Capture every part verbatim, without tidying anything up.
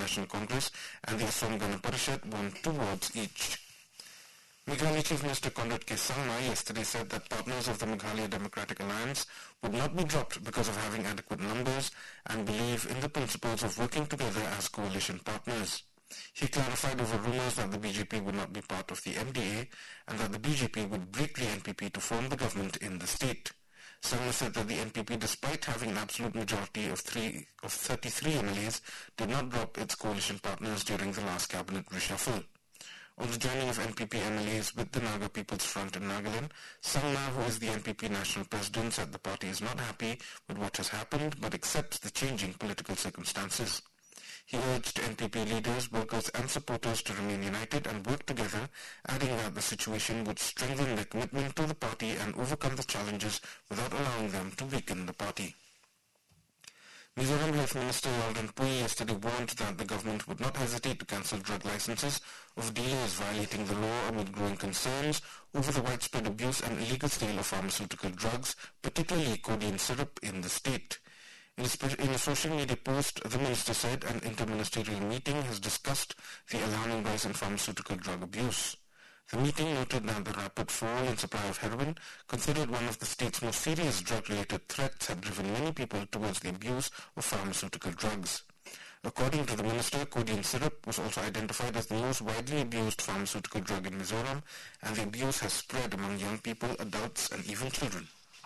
National Congress and the Assam Gana Parishad won two wards each. Meghalaya Chief Minister Conrad K. Sangma yesterday said that partners of the Meghalaya Democratic Alliance would not be dropped because of having adequate numbers and believe in the principles of working together as coalition partners. He clarified over rumours that the B J P would not be part of the M D A and that the B J P would break the N P P to form the government in the state. Sangma said that the N P P, despite having an absolute majority of, three, of thirty-three M L As, did not drop its coalition partners during the last cabinet reshuffle. On the joining of N P P M L As with the Naga People's Front in Nagaland, Sangma, who is the N P P national president, said the party is not happy with what has happened but accepts the changing political circumstances. He urged N P P leaders, workers and supporters to remain united and work together, adding that the situation would strengthen their commitment to the party and overcome the challenges without allowing them to weaken the party. Mizoram Health Minister Walden Pui yesterday warned that the government would not hesitate to cancel drug licenses of dealers violating the law amid growing concerns over the widespread abuse and illegal sale of pharmaceutical drugs, particularly codeine syrup, in the state. In a, in a social media post, the minister said an interministerial meeting has discussed the alarming rise in pharmaceutical drug abuse. The meeting noted that the rapid fall in supply of heroin, considered one of the state's most serious drug-related threats, had driven many people towards the abuse of pharmaceutical drugs. According to the minister, codeine syrup was also identified as the most widely abused pharmaceutical drug in Mizoram, and the abuse has spread among young people, adults, and even children.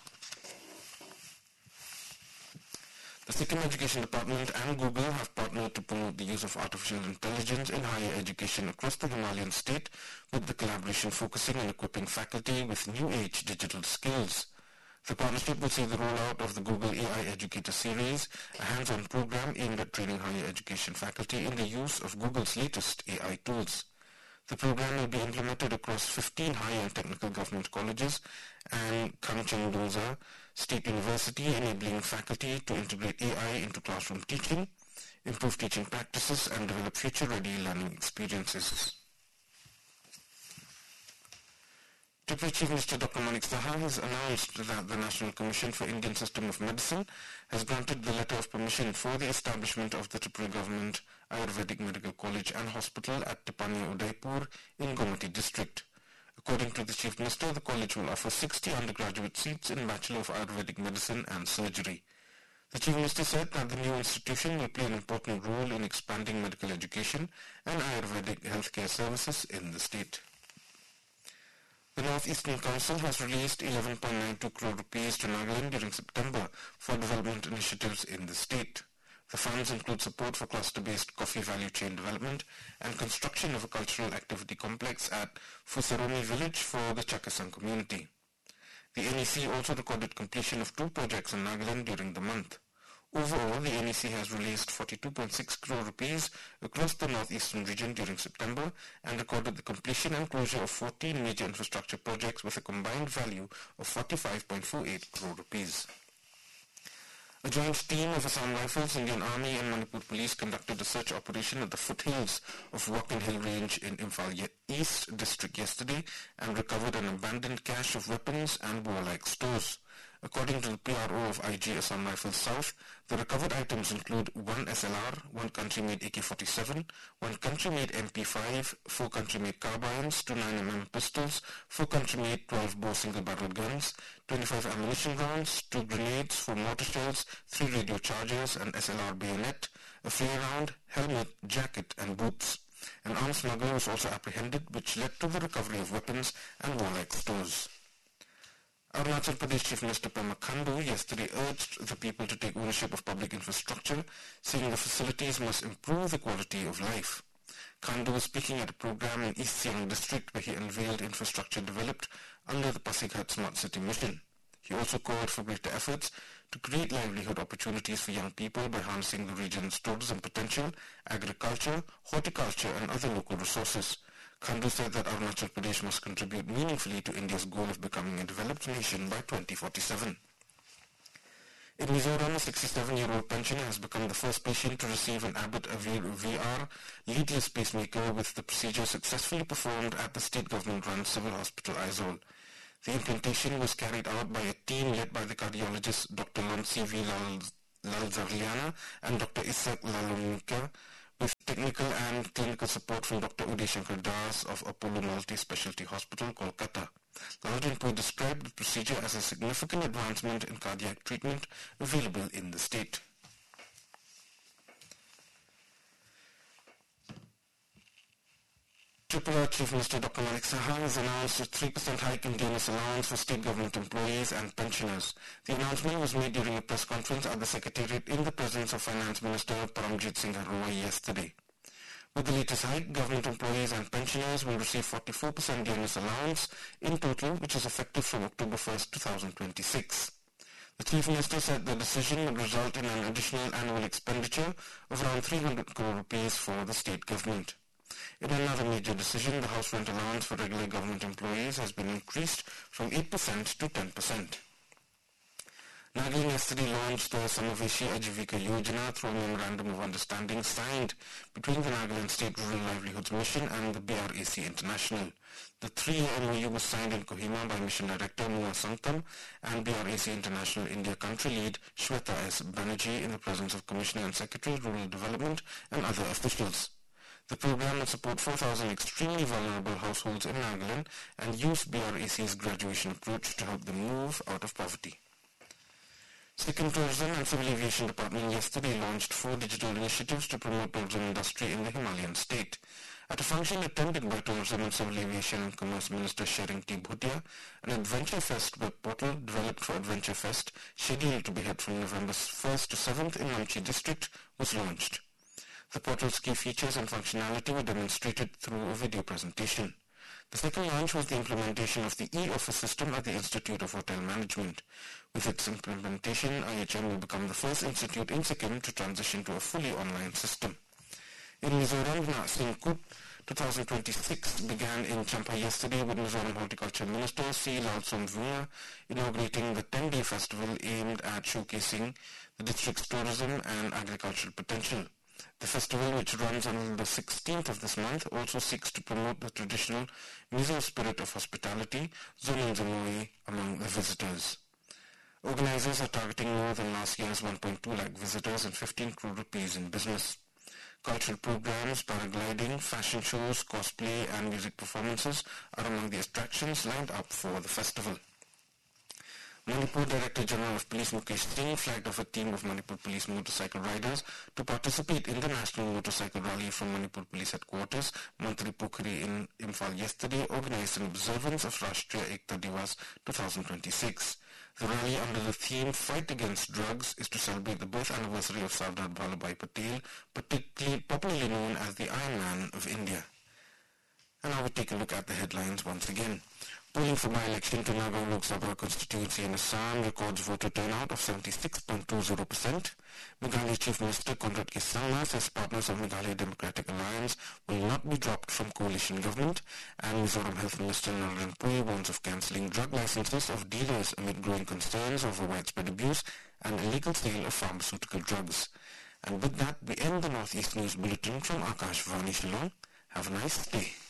The Sikkim Education Department and Google have partnered to promote the use of artificial intelligence in higher education across the Himalayan state, with the collaboration focusing on equipping faculty with new-age digital skills. The partnership will see the rollout of the Google A I Educator Series, a hands-on program aimed at training higher education faculty in the use of Google's latest A I tools. The program will be implemented across fifteen higher and technical government colleges and Kamchandongsa State University, enabling faculty to integrate A I into classroom teaching, improve teaching practices, and develop future-ready learning experiences. Deputy Chief Minister Doctor Manik Saha has announced that the National Commission for Indian System of Medicine has granted the letter of permission for the establishment of the Tripura Government Ayurvedic Medical College and Hospital at Tipania Udaipur in Gomati district. According to the Chief Minister, the college will offer sixty undergraduate seats in Bachelor of Ayurvedic Medicine and Surgery. The Chief Minister said that the new institution will play an important role in expanding medical education and Ayurvedic healthcare services in the state. The North Eastern Council has released eleven point nine two crore rupees to Nagaland during September for development initiatives in the state. The funds include support for cluster-based coffee value chain development and construction of a cultural activity complex at Fusaromi village for the Chakasang community. The N E C also recorded completion of two projects in Nagaland during the month. Overall, the N E C has released forty-two point six crore rupees across the northeastern region during September and recorded the completion and closure of fourteen major infrastructure projects with a combined value of forty-five point four eight crore rupees. A joint team of Assam Rifles, Indian Army and Manipur Police conducted a search operation at the foothills of Wakin Hill Range in Imphal East District yesterday and recovered an abandoned cache of weapons and warlike stores. According to the P R O of I G Assam Rifles South, the recovered items include one S L R, one country-made A K forty-seven, one country-made M P five, four country-made carbines, two nine millimeter pistols, four country-made twelve-bore single-barrel guns, twenty-five ammunition rounds, two grenades, four mortar shells, three radio chargers, an S L R bayonet, a flare round, helmet, jacket, and boots. An armed smuggler was also apprehended, which led to the recovery of weapons and warlike stores. Arunachal Pradesh Chief Minister Pema Khandu yesterday urged the people to take ownership of public infrastructure, saying the facilities must improve the quality of life. Khandu was speaking at a program in East Siang district where he unveiled infrastructure developed under the Pasighat Smart City mission. He also called for greater efforts to create livelihood opportunities for young people by harnessing the region's tourism potential, agriculture, horticulture and other local resources. Khandu said that Arunachal Pradesh must contribute meaningfully to India's goal of becoming a developed nation by twenty forty-seven. In Mizoram, a sixty-seven-year-old pensioner has become the first patient to receive an Abbott Avir V R leadless pacemaker, with the procedure successfully performed at the state government-run Civil Hospital Aizawl. The implantation was carried out by a team led by the cardiologist Doctor Lonsi V. Lalzarliana and Doctor Isak Lalunka, with technical and clinical support from Doctor Uday Shankar Das of Apollo Multi-Specialty Hospital, Kolkata. Laljanpur described the procedure as a significant advancement in cardiac treatment available in the state. Tripura Chief Minister Doctor Manik Saha has announced a three percent hike in D N S allowance for state government employees and pensioners. The announcement was made during a press conference at the Secretariat in the presence of Finance Minister Paramjit Singh Roy yesterday. With the latest hike, government employees and pensioners will receive forty-four percent D N S allowance in total, which is effective from October first, twenty twenty-six. The Chief Minister said the decision would result in an additional annual expenditure of around three hundred crore rupees for the state government. In another major decision, the house rent allowance for regular government employees has been increased from eight percent to ten percent. Nagaland yesterday launched the Samaveshi Ajivika Yojana through a Memorandum of Understanding signed between the Nagaland State Rural Livelihoods Mission and the B R A C International. The three-year M O U was signed in Kohima by Mission Director Mua Sanktam and B R A C International India Country Lead Shweta S. Banerjee in the presence of Commissioner and Secretary, Rural Development and other officials. The program will support four thousand extremely vulnerable households in Nagaland and use B R A C's graduation approach to help them move out of poverty. Sikkim Tourism and Civil Aviation Department yesterday launched four digital initiatives to promote tourism industry in the Himalayan state. At a function attended by Tourism and Civil Aviation and Commerce Minister Shering T. Bhutia, an Adventure Fest web portal developed for Adventure Fest, scheduled to be held from November first to seventh in Namchi district, was launched. The portal's key features and functionality were demonstrated through a video presentation. The second launch was the implementation of the e-office system at the Institute of Hotel Management. With its implementation, I H M will become the first institute in Sikkim to transition to a fully online system. In Mizoram, Singkut twenty twenty-six began in Champa yesterday with Mizoram Horticulture Minister C. Lal Somvunga inaugurating the ten-day festival aimed at showcasing the district's tourism and agricultural potential. The festival, which runs until the sixteenth of this month, also seeks to promote the traditional Mizo spirit of hospitality, Zonin Zamoi, among the visitors. Organizers are targeting more than last year's one point two lakh visitors and fifteen crore rupees in business. Cultural programs, paragliding, fashion shows, cosplay and music performances are among the attractions lined up for the festival. Manipur Director General of Police Mukesh Singh flagged off a team of Manipur Police motorcycle riders to participate in the National Motorcycle Rally from Manipur Police Headquarters, Mantri Pokhari in Imphal yesterday, organized in observance of Rashtriya Ekta Divas twenty twenty-six. The rally under the theme Fight Against Drugs is to celebrate the birth anniversary of Sardar Vallabhbhai Patel, particularly popularly known as the Iron Man of India. And now we take a look at the headlines once again. Polling for by-election to Nagaon Lok Sabha constituency in Assam records voter turnout of seventy-six point two zero percent. Meghalaya Chief Minister Conrad K. Sangma says partners of Meghalaya Democratic Alliance will not be dropped from coalition government, and Mizoram Health Minister Narendra Pui warns of cancelling drug licenses of dealers amid growing concerns over widespread abuse and illegal sale of pharmaceutical drugs. And with that, we end the Northeast News Bulletin from Akashvani Shillong. Have a nice day.